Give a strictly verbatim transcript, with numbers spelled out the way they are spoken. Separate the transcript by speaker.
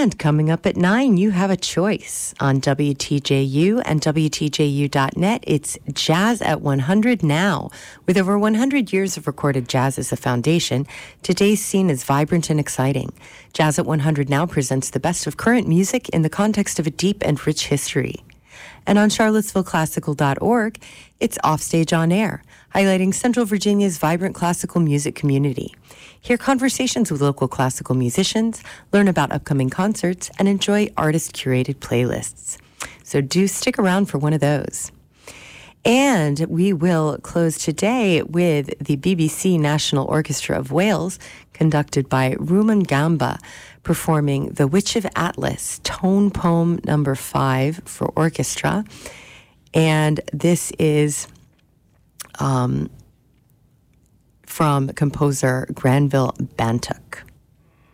Speaker 1: And coming up at nine, you have a choice on W T J U and W T J U dot net. It's Jazz at one hundred Now. With over one hundred years of recorded jazz as a foundation, today's scene is vibrant and exciting. Jazz at one hundred Now presents the best of current music in the context of a deep and rich history. And on charlottesville classical dot org, it's Offstage on Air, highlighting Central Virginia's vibrant classical music community. Hear conversations with local classical musicians, learn about upcoming concerts, and enjoy artist-curated playlists. So do stick around for one of those. And we will close today with the B B C National Orchestra of Wales, conducted by Rumen Gamba, performing The Witch of Atlas, Tone Poem number five for orchestra. And this is um, from composer Granville Bantock.